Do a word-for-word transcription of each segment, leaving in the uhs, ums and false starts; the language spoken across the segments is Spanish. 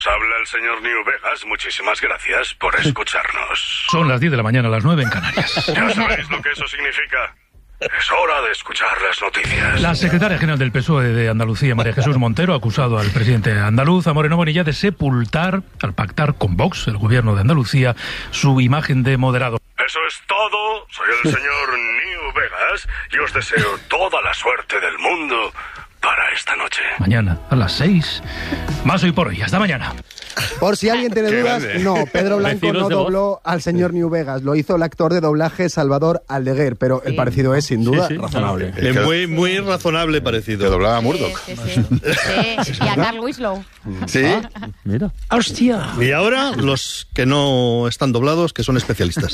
Habla el señor New Vegas, muchísimas gracias por escucharnos. Son las diez de la mañana, las nueve en Canarias. ¿Ya sabéis lo que eso significa? Es hora de escuchar las noticias. La secretaria general del P S O E de Andalucía, María Jesús Montero, ha acusado al presidente andaluz, a Moreno Bonilla, de sepultar, al pactar con Vox, el gobierno de Andalucía, su imagen de moderado. Eso es todo. Soy el señor New Vegas y os deseo toda la suerte del mundo para esta noche. Mañana a las seis. Más hoy por hoy. Hasta mañana. Por si alguien tiene dudas, no, Pedro Blanco no dobló al señor New Vegas, lo hizo el actor de doblaje Salvador Aldeguer, pero el parecido es sin duda sí, sí, razonable. Es muy, muy razonable parecido. Que doblaba a Murdoch. Sí, sí, sí. Sí. Y a Carl Winslow. Sí. Ah, mira. ¡Hostia! Y ahora los que no están doblados, que son especialistas.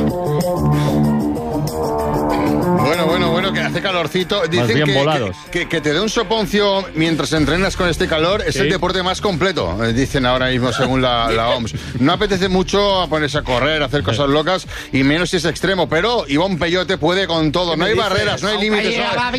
Bueno, bueno, bueno, que hace calorcito. Dicen bien que, volados. que, que, que te dé un soponcio mientras entrenas con este calor es Sí. el deporte más completo, eh, dicen ahora mismo según la, la O M S. No apetece mucho ponerse a correr, hacer cosas locas, y menos si es extremo, pero Ivonne Peyote puede con todo. No hay barreras, no hay límites.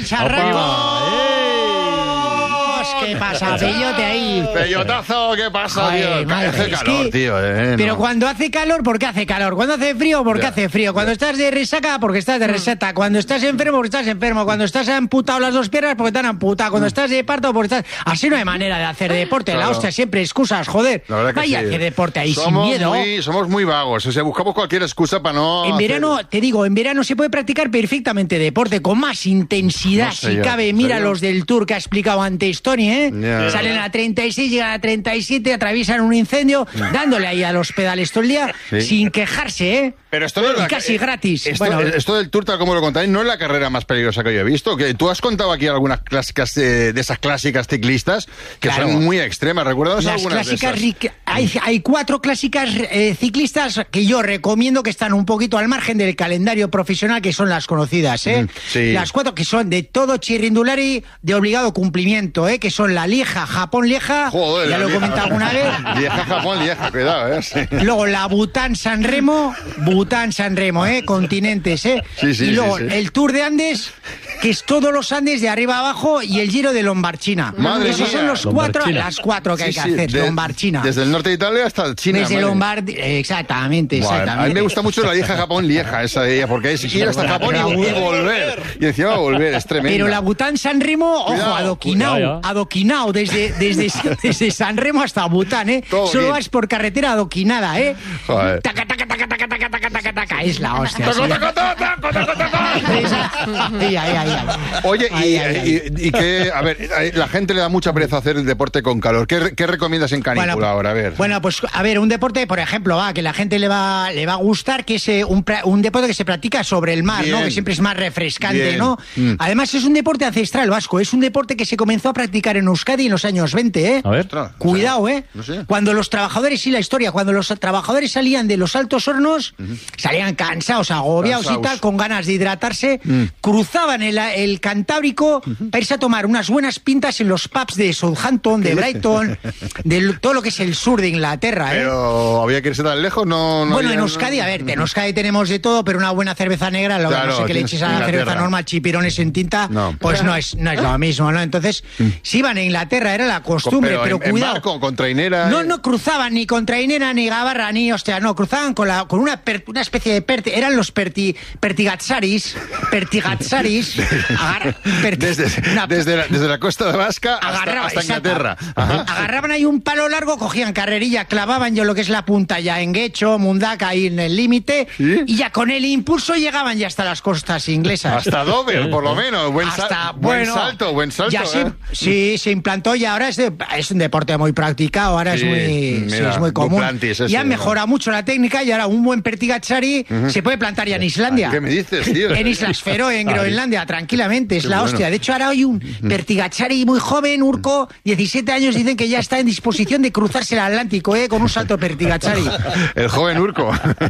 ¿Qué pasa, Peyote ahí? Peyotazo, ¿qué pasa, Joder, tío? madre, Hace es calor, que- tío. Eh, Pero no. cuando hace calor, ¿por qué hace calor? Cuando hace frío, ¿por qué Ya. hace frío? Cuando estás de resaca, porque estás de resaca. Cuando estás enfermo, porque estás enfermo. Cuando estás amputado las dos piernas, porque te han amputado. Cuando estás de parto, porque estás... Así no hay manera de hacer deporte. La Claro. hostia, siempre excusas, joder. La verdad que Vaya sí. a hacer deporte ahí somos sin miedo. Muy, somos muy vagos, o sea, buscamos cualquier excusa para no... En hacer- verano, te digo, en verano se puede practicar perfectamente deporte, con más intensidad, No sé si yo, cabe. ¿en Mira serio? los del Tour que ha explicado antes Tony, ¿eh? Ya. Salen a treinta y seis, llegan a treinta y siete, atraviesan un incendio, dándole ahí a los pedales todo el día, Sí. sin quejarse, ¿eh? Pero esto no es Y la- casi eh, gratis. Esto, Bueno, esto del Tour, tal como lo contáis, no es la carrera más peligrosa que yo he visto. Que tú has contado aquí algunas clásicas eh, de esas clásicas ciclistas que Claro. son muy extremas. Recuérdanos las algunas clásicas, de esas. ric- hay, hay cuatro clásicas eh, ciclistas que yo recomiendo, que están un poquito al margen del calendario profesional, que son las conocidas, ¿eh? Mm, sí. Las cuatro que son de todo chirrindulari, de obligado cumplimiento, ¿eh? Que son la Lieja, Japón-Lieja, Joder, ya la lo he Lieja. comentado alguna vez. Lieja, Japón, Lieja, cuidado, ¿eh? Sí. Luego la Bután-San Remo, Bután-San Remo, ¿eh? Continentes, ¿eh? Sí, sí, y luego sí, sí. el Tour de Andes, que es todos los Andes de arriba a abajo, y el Giro de Lombardchina. Madre Esos mía. son los cuatro, Lombardchina. las cuatro que hay Sí, que sí, hacer. de- Lombardchina. Desde el norte de Italia hasta China. Desde madre. Lombard, exactamente, Buah, exactamente. a mí me gusta mucho la Lieja, Japón, Lieja, esa de ella, porque es ir hasta Japón y, y volver. Y encima volver, es tremendo. Pero la Bután San Remo, ojo, Cuidado, adoquinao, cuidado, ya. adoquinao, desde, desde, desde San Remo hasta Bután, ¿eh? Todo Solo bien. vas por carretera adoquinada, ¿eh? Joder. Taca, taca, taca, taca, taca, taca, taca, taca, es la hostia. sí. Taco, taco, taco, taco, taco, taco. Esa- Ay, ay, ay, ay. Oye, y, Ay, ay, ay. y, y que, a ver, la gente le da mucha pereza hacer el deporte con calor. ¿Qué, qué recomiendas en canícula Bueno, ahora? A ver. Bueno, pues a ver, un deporte, por ejemplo, va, que la gente le va, le va a gustar, que es eh, un, pra- un deporte que se practica sobre el mar, Bien. ¿no? Que siempre es más refrescante, Bien. ¿no? Mm. Además, es un deporte ancestral vasco, es un deporte que se comenzó a practicar en Euskadi en los años veinte, ¿eh? A ver. Ostras, Cuidado, ¿eh? no sé. Cuando los trabajadores, sí, la historia, cuando los trabajadores salían de los altos hornos, salían cansados, agobiados Cansaos. y tal, con ganas de hidratarse, Mm. cruzaban el, el Cantábrico para irse a tomar unas buenas pintas en los pubs de Southampton, de Brighton, de todo lo que es el sur de Inglaterra, ¿eh? Pero había que irse tan lejos, no. no Bueno, había- en Euskadi, a ver, en Euskadi tenemos de todo, pero una buena cerveza negra, lo Claro, no sé que le tienes eches a la Inglaterra. cerveza normal, chipirones en tinta, No. pues no es, no es lo mismo, ¿no? Entonces, si iban a Inglaterra, era la costumbre, Pero pero, en- en cuidado. barco, con trainera, No, eh. no cruzaban ni con trainera, ni gabarra, ni hostia, no, cruzaban con la con una, per- una especie de perti, eran los perti, pertigatsaris, pertigatsaris, agar- perti- Desde, una- desde, la, desde la costa de Vasca hasta, Agarraba- hasta exacto. Inglaterra. Ajá. Agarraban ahí un palo largo, cogían carrerilla, clavaban yo lo que es la punta ya en Guecho, Mundaka, ahí en el límite, ¿Sí? y ya con el impulso llegaban ya hasta las costas inglesas. Hasta Dover, por lo menos. Buen, sal- Hasta, buen bueno, salto, buen salto. ya se- ¿eh? sí, se implantó y ahora es, de- es un deporte muy practicado, ahora Sí, es muy, sí, mira, es muy común. Duplantis, ese, y ha ¿no? mejorado mucho la técnica y ahora un buen pertigachari se puede plantar ya en Islandia. ¿Qué me dices, tío? En Islas Feroe, en Groenlandia, tranquilamente, es Qué la bueno. hostia. De hecho, ahora hay un pertigachari muy joven, Urco, diecisiete años, dicen que ya está en disposición de cruzarse el Atlántico, ¿eh? Con un salto pertigachari. El joven Urco.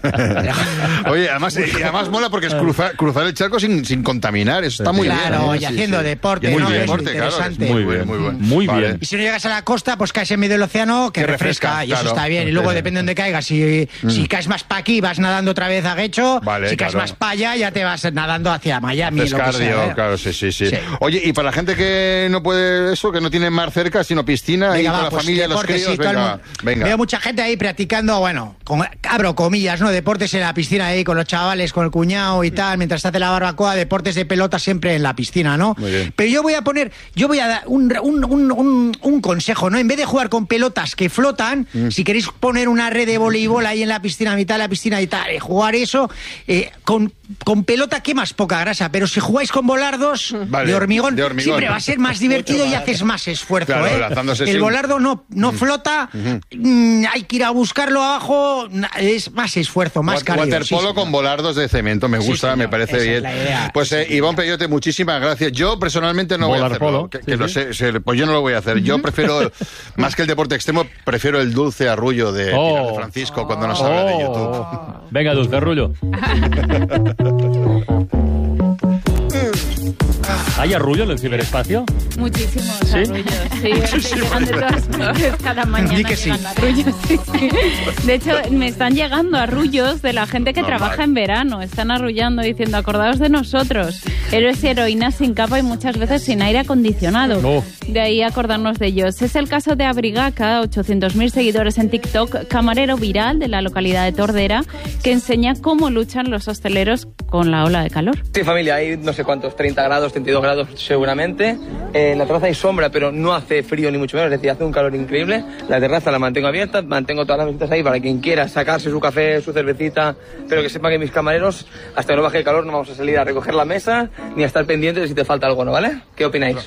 Oye, además, y además mola porque es cruzar, cruzar el charco sin, sin contaminar. Eso está muy Claro, bien. y ¿eh? Sí, haciendo sí. deporte, Muy ¿no? bien. Es Deporte, claro, es interesante. muy Muy bien, bien, muy bien. muy Vale. bien. Y si no llegas a la costa, pues caes en medio del océano, que, Que refresca, refresca, y eso claro. está bien. Y luego depende de dónde caigas. Si, si caes más pa' aquí, vas nadando otra vez a Guecho, Vale, si que claro. es más paya, ya te vas nadando hacia Miami. Haces lo que cardio, sea, ¿eh? claro, sí, sí, sí, Sí. Oye, y para la gente que no puede eso, que no tiene mar cerca, sino piscina, Venga, y con va, la pues, familia, los deportes, críos, sí, todo el venga, mundo. venga. Veo mucha gente ahí practicando, bueno, con, abro comillas, ¿no? Deportes en la piscina ahí con los chavales, con el cuñado y tal, mientras se hace la barbacoa, deportes de pelota siempre en la piscina, ¿no? Muy bien. Pero yo voy a poner, yo voy a dar un, un, un, un, un consejo, ¿no? En vez de jugar con pelotas que flotan, Mm. si queréis poner una red de voleibol ahí en la piscina, a mitad de la piscina y tal, y jugar eso, eh, con, con pelota quemas poca grasa, pero si jugáis con volardos Vale, de, hormigón, de hormigón. siempre va a ser más divertido y haces más esfuerzo, Claro, ¿eh? lanzándose El sin- volardo no, no flota, mm, hay que ir a buscarlo abajo, na- es más esfuerzo, más Wat- cardio. Waterpolo sí, sí. con volardos de cemento, me Sí, gusta, señor, me parece esa es bien. la idea. Pues eh, Ivonne Peyote, muchísimas gracias. Yo personalmente no voy a Volarpolo, hacerlo, que, sí, que lo sí. sé, sé, pues yo no lo voy a hacer. Yo prefiero, más que el deporte extremo, prefiero el dulce arrullo de Oh. Pilar de Francisco cuando nos habla de YouTube. Oh. Venga, Dulce Arrullo. ¿Hay arrullo en el ciberespacio? Muchísimos ¿Sí? arrullos. Sí, me llegan de todas flores cada mañana. Di que sí. llegan arrullos, sí, sí. De hecho, me están llegando arrullos de la gente que Normal. trabaja en verano. Están arrullando diciendo, acordaos de nosotros. Héroes y heroínas sin capa y muchas veces sin aire acondicionado. No. De ahí acordarnos de ellos. Es el caso de Abrigaca, ochocientos mil seguidores en TikTok, camarero viral de la localidad de Tordera, que enseña cómo luchan los hosteleros con la ola de calor. Sí, familia, hay no sé cuántos, treinta grados, treinta y dos grados seguramente. Eh, en la terraza hay sombra, pero no hace frío ni mucho menos, es decir, hace un calor increíble. La terraza la mantengo abierta, mantengo todas las mesitas ahí para quien quiera sacarse su café, su cervecita, pero que sepa que mis camareros, hasta que no baje el calor, no vamos a salir a recoger la mesa ni a estar pendientes de si te falta algo, ¿no? ¿Vale? ¿Qué opináis?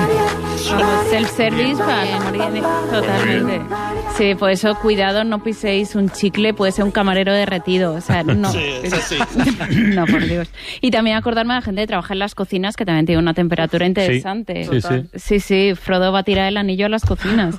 Self-service para que morir totalmente. Sí, por eso cuidado, no piséis un chicle, puede ser un camarero derretido, o sea, no. No, por Dios. Y también acordarme de la gente que trabaja en las cocinas, que también tiene una temperatura interesante. Sí, sí. Sí, sí, Frodo va a tirar el anillo a las cocinas.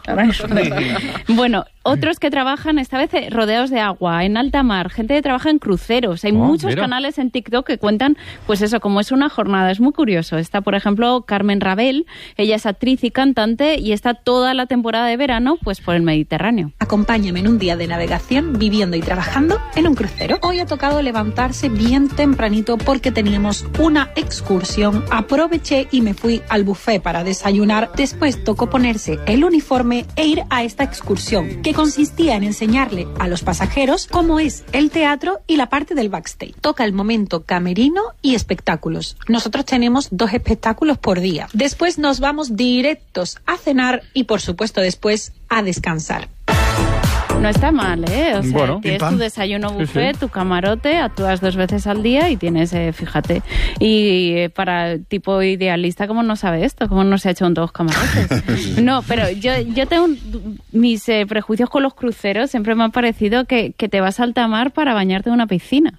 Bueno, otros que trabajan esta vez eh, rodeados de agua, en alta mar, gente que trabaja en cruceros. Hay Oh, muchos mira. canales en TikTok que cuentan, pues eso, como es una jornada, es muy curioso. Está, por ejemplo, Carmen Rabel, ella es actriz y cantante y está toda la temporada de verano, pues por el Mediterráneo. Acompáñame en un día de navegación viviendo y trabajando en un crucero. Hoy ha tocado levantarse bien tempranito porque teníamos una excursión. Aproveché y me fui al buffet para desayunar. Después tocó ponerse el uniforme e ir a esta excursión, que consistía en enseñarle a los pasajeros cómo es el teatro y la parte del backstage. Toca el momento camerino y espectáculos. Nosotros tenemos dos espectáculos por día. Después nos vamos directos a cenar y, por supuesto, después a descansar. No está mal, ¿eh? O sea, Bueno, tienes pim, pam. tu desayuno Sí, buffet, sí. tu camarote, actúas dos veces al día y tienes, eh, fíjate. Y eh, para el tipo idealista, ¿cómo no sabe esto? ¿Cómo no se ha hecho en dos camarotes? No, pero yo, yo tengo un- mis eh, prejuicios con los cruceros. Siempre me ha parecido que, que te vas a alta mar para bañarte en una piscina.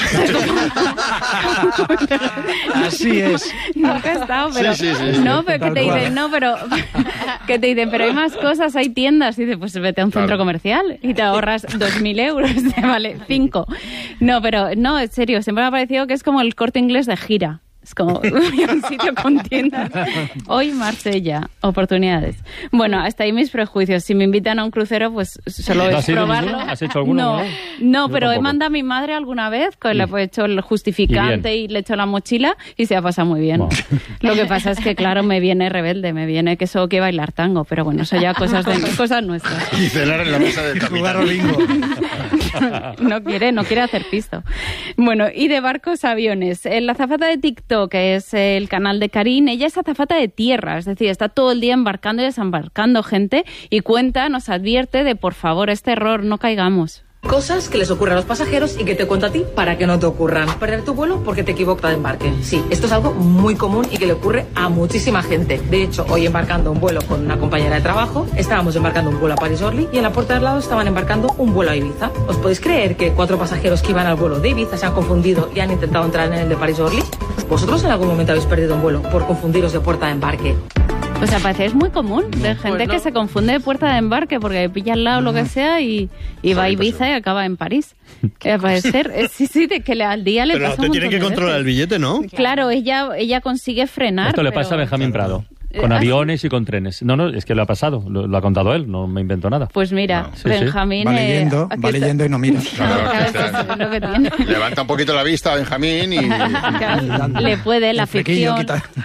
Así es. Nunca he estado, pero... Sí, sí, sí, sí. No, pero que Tal te cual. dicen, no, pero... Que te dicen, pero hay más cosas, hay tiendas. Y dices, pues vete a un centro Claro. comercial y te ahorras dos mil euros, te vale cinco. No, pero no, en serio, siempre me ha parecido que es como el Corte Inglés de gira. Es como un sitio con tiendas. Hoy Marsella, oportunidades. Bueno, hasta ahí mis prejuicios. Si me invitan a un crucero, pues solo ¿No es has ido probarlo. ninguno? ¿Has hecho alguno, No, no? no, Yo pero he tampoco. mandado a mi madre alguna vez, que le he hecho el Y justificante bien. y, le he hecho la mochila y se ha pasado muy bien. Bueno. Lo que pasa es que, claro, me viene rebelde, me viene que solo quiere bailar tango, pero bueno, eso ya cosas, de, cosas nuestras. Y cenar en la mesa del Jugar capitán. olingo. No quiere, no quiere hacer pisto. Bueno, y de barcos a aviones. Eh, La azafata de TikTok, que es el canal de Karin, ella es azafata de tierra, es decir, está todo el día embarcando y desembarcando gente y cuenta, nos advierte de, por favor, este error, no caigamos. Cosas que les ocurren a los pasajeros y que te cuento a ti para que no te ocurran. Perder tu vuelo porque te equivocas de embarque. Sí, esto es algo muy común y que le ocurre a muchísima gente. De hecho, hoy embarcando un vuelo con una compañera de trabajo, estábamos embarcando un vuelo a París-Orly y en la puerta de al lado estaban embarcando un vuelo a Ibiza. ¿Os podéis creer que cuatro pasajeros que iban al vuelo de Ibiza se han confundido y han intentado entrar en el de París-Orly? ¿Vosotros en algún momento habéis perdido un vuelo por confundiros de puerta de embarque? Pues al parecer es muy común, de gente Pues no. que se confunde de puerta de embarque porque pilla al lado lo que sea y, y va a Ibiza y acaba en París. Que al parecer, eh, sí, sí, de que le- al día le Pero pasa te un tienen que montón de controlar el veces. billete, ¿no? Claro, ella, ella consigue frenar. Esto le pasa a pero- Benjamín Prado. Con aviones y con trenes. No, no, es que lo ha pasado, lo, lo ha contado él, no me invento nada. Pues mira, no. sí, Benjamín... Sí. Va leyendo, eh, va leyendo y no mira. Claro, claro, claro. Que tiene. Levanta un poquito la vista a Benjamín y... Claro, le puede la ficción.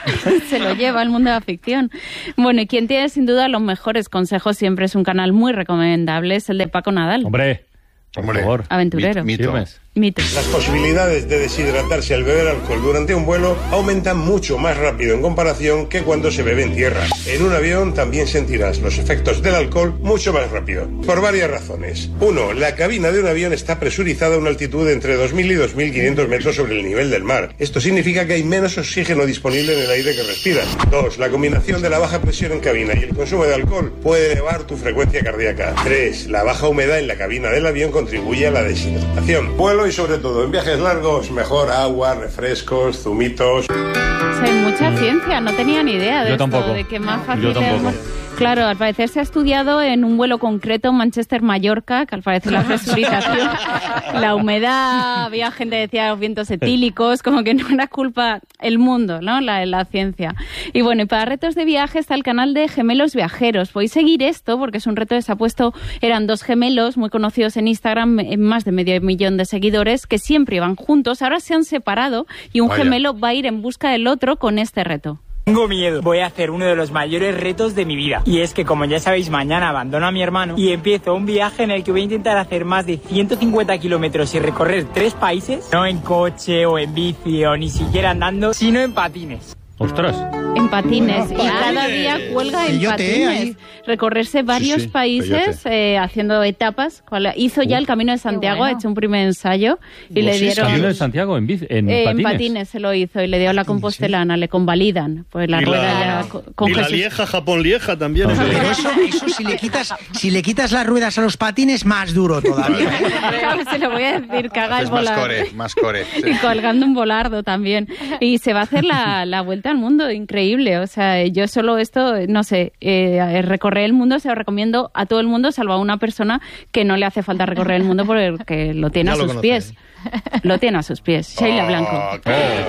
Se lo lleva al mundo de la ficción. Bueno, y quien tiene sin duda los mejores consejos siempre es un canal muy recomendable, es el de Paco Nadal. Hombre, por Hombre, favor. Aventurero. Mito. Mito. Las posibilidades de deshidratarse al beber alcohol durante un vuelo aumentan mucho más rápido en comparación que cuando se bebe en tierra. En un avión también sentirás los efectos del alcohol mucho más rápido, por varias razones. Uno, la cabina de un avión está presurizada a una altitud de entre dos mil y dos mil quinientos metros sobre el nivel del mar. Esto significa que hay menos oxígeno disponible en el aire que respiras. Dos, la combinación de la baja presión en cabina y el consumo de alcohol puede elevar tu frecuencia cardíaca. Tres, la baja humedad en la cabina del avión contribuye a la deshidratación. Vuelo y sobre todo en viajes largos, mejor agua, refrescos, zumitos. O sea, hay mucha ciencia, no tenía ni idea de Yo esto, tampoco. de que más fácil Yo tampoco. es... Claro, al parecer se ha estudiado en un vuelo concreto Manchester-Mallorca, que al parecer la presurización, la humedad, había gente que decía los vientos etílicos, como que no era culpa el mundo, ¿no? La, la ciencia. Y bueno, y para retos de viaje está el canal de Gemelos Viajeros. Podéis seguir esto porque es un reto que se ha puesto, eran dos gemelos muy conocidos en Instagram, en más de medio millón de seguidores, que siempre iban juntos, ahora se han separado y un Vaya. gemelo va a ir en busca del otro con este reto. Tengo miedo. Voy a hacer uno de los mayores retos de mi vida. Y es que, como ya sabéis, mañana abandono a mi hermano y empiezo un viaje en el que voy a intentar hacer más de ciento cincuenta kilómetros y recorrer tres países. No en coche o en bici o ni siquiera andando, sino en patines. ¡Ostras! En patines. Y cada día cuelga en Peyote, patines. ahí. Recorrerse varios Sí, sí, países eh, haciendo etapas. Cual- Hizo ya el Camino de Santiago, bueno. ha hecho un primer ensayo y le dieron... Camino de Santiago en, bici, en Eh, en patines. patines se lo hizo y le dio la compostelana, le convalidan. Pues la Y rueda la, ya co- con y la Jesús. Lieja, Japón-Lieja también. Pero eso, eso si le quitas, si le quitas las ruedas a los patines, más duro todavía. Claro, se lo voy a decir, que haga el Es más volardo. core, más core. Sí. Y colgando un volardo también. Y se va a hacer la, la vuelta al mundo, increíble. O sea, yo solo esto, no sé, eh, recorrer el mundo se lo recomiendo a todo el mundo, salvo a una persona que no le hace falta recorrer el mundo porque lo tiene Ya a lo sus conoce. pies. Lo tiene a sus pies. Sheila Blanco. Oh, qué-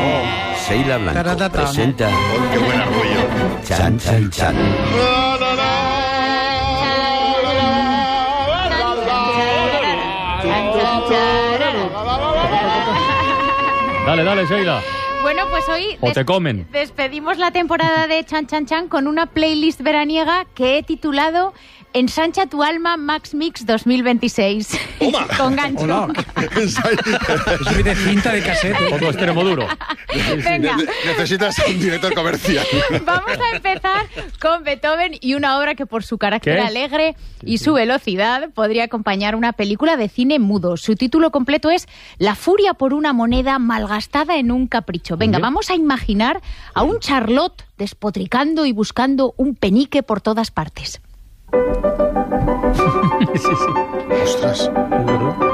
Sheila Blanco Taratata. presenta oh, qué buen orgullo. Chan Chan Chan. Dale, dale, Sheila. Bueno, pues hoy O te comen. despedimos la temporada de Chan Chan Chan con una playlist veraniega que he titulado Ensancha tu alma Max Mix dos mil veintiséis. Con gancho. Hola. Soy de cinta de cassette. Un poco extremo duro. Venga. Ne- Necesitas un director comercial. Vamos a empezar con Beethoven y una obra que por su carácter ¿Qué? alegre y su velocidad podría acompañar una película de cine mudo. Su título completo es La furia por una moneda malgastada en un capricho. Venga, Oye. vamos a imaginar a un Charlotte despotricando y buscando un penique por todas partes. Ostras.